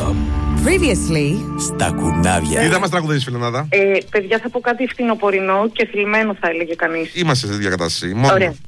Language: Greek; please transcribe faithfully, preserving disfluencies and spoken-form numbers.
Previously στα κουνάβια. Τι θα μας τραγουδήσεις, Φιλενάδα? Ε, παιδιά, θα πω κάτι φθινοπορεινό και θλιμμένο, θα έλεγε κανείς. Είμαστε σε τέτοια κατάσταση. Μόνο. Ωραία.